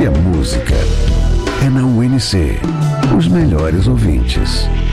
Se é música, é na UNC. Os melhores ouvintes.